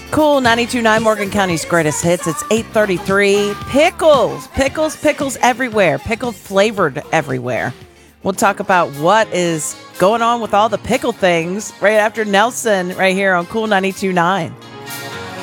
Cool 92.9 Morgan County's greatest hits. It's 8:33. Pickles everywhere. Pickle flavored everywhere. We'll talk about what is going on with all the pickle things right after Nelson right here on Cool 92.9.